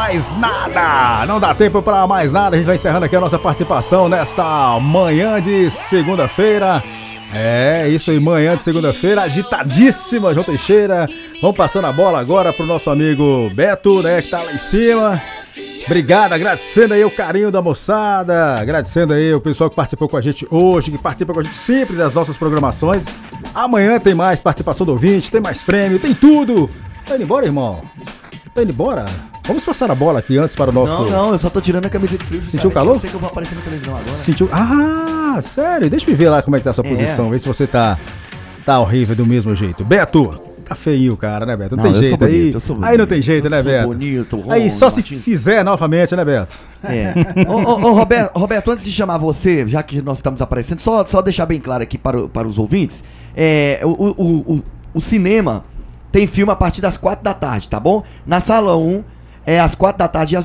mais nada. Não dá tempo pra mais nada. A gente vai encerrando aqui a nossa participação nesta manhã de segunda-feira. É, isso aí, manhã de segunda-feira, agitadíssima, João Teixeira. Vamos passando a bola agora pro nosso amigo Beto, né, que tá lá em cima. Obrigado, agradecendo aí o carinho da moçada, agradecendo aí o pessoal que participou com a gente hoje, que participa com a gente sempre das nossas programações. Amanhã tem mais participação do ouvinte, tem mais prêmio, tem tudo. Tá indo embora, irmão? Tá indo embora? Vamos passar a bola aqui antes para o nosso... Não, eu só tô tirando a camisa de frio. Sentiu calor? Eu sei que eu vou aparecer na televisão agora. Sentiu... Ah, sério? Deixa eu ver lá como é que tá a sua posição, ver se você tá horrível do mesmo jeito. Beto, tá feio, cara, né, Beto? Não tem jeito aí. Aí não tem jeito, né, Beto? Bonito, aí só se fizer novamente, né, Beto? É. Ô, Roberto, antes de chamar você, já que nós estamos aparecendo, só deixar bem claro aqui para os ouvintes, o cinema tem filme a partir das 4 da tarde, tá bom? Na sala 1, às 4 da tarde e às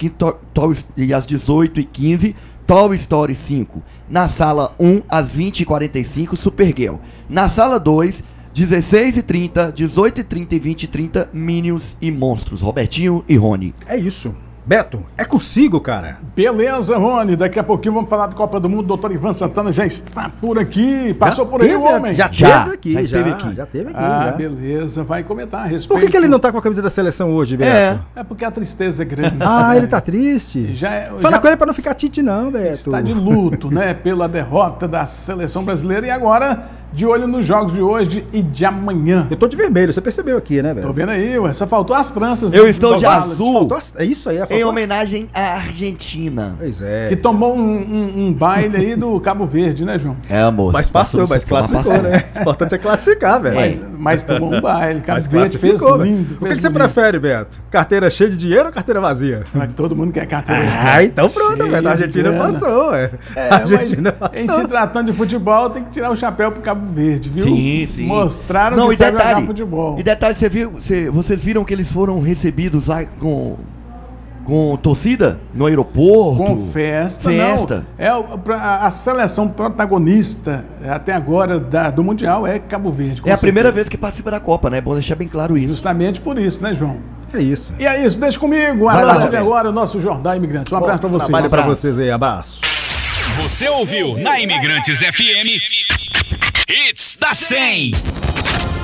18h15, Toy Story 5. Na sala 1, às 20h45, Supergirl. Na sala 2, 16h30, 18h30 e 20h30, Minions e Monstros. Robertinho e Rony. É isso. Beto, é consigo, cara. Beleza, Rony. Daqui a pouquinho vamos falar da Copa do Mundo. Doutor Ivan Santana já está por aqui. Passou por aí o homem. Já esteve aqui. Ah, beleza. Vai comentar a respeito. Por que ele não tá com a camisa da seleção hoje, Beto? É porque a tristeza é grande. Ah, ele tá triste? Fala com ele pra não ficar tite não, Beto. Está de luto, né? Pela derrota da seleção brasileira e agora... de olho nos jogos de hoje e de amanhã. Eu tô de vermelho, você percebeu aqui, né, velho? Tô vendo aí, ué. Só faltou as tranças. Eu estou de azul. É isso aí. Em homenagem à Argentina. Pois é. Que tomou um baile aí do Cabo Verde, né, João? É, moço. Mas passou, mas classificou, né? O importante é classificar, velho. Mas tomou um baile. Cabo Verde fez lindo. O que você prefere, Beto? Carteira cheia de dinheiro ou carteira vazia? Mas todo mundo quer carteira. Ah, então pronto, velho. A Argentina passou, ué. A Argentina passou. Em se tratando de futebol, tem que tirar o chapéu pro Cabo Verde, viu? Sim. Mostraram que sabe jogar futebol. E detalhe, vocês viram que eles foram recebidos lá com torcida no aeroporto? Com festa. Não, a seleção protagonista até agora do Mundial é Cabo Verde. É a primeira vez que participa da Copa, né? É bom deixar bem claro isso. Justamente por isso, né, João? É isso. E é isso, deixa comigo. A partir de agora, o nosso Jornal Imigrante. Um abraço pra vocês. Trabalho pra vocês aí, abraço. Você ouviu na Imigrantes FM Hits da 100.